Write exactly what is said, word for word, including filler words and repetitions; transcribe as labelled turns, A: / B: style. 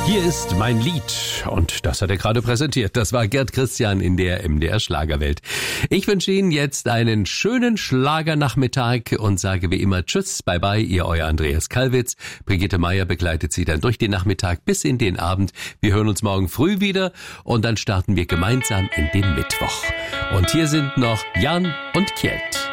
A: Hier ist mein Lied und das hat er gerade präsentiert. Das war Gerd Christian in der M D R Schlagerwelt. Ich wünsche Ihnen jetzt einen schönen Schlagernachmittag und sage wie immer Tschüss, bye bye, Ihr euer Andreas Kallwitz. Brigitte Meier begleitet Sie dann durch den Nachmittag bis in den Abend. Wir hören uns morgen früh wieder und dann starten wir gemeinsam in den Mittwoch. Und hier sind noch Jan und Kjeld.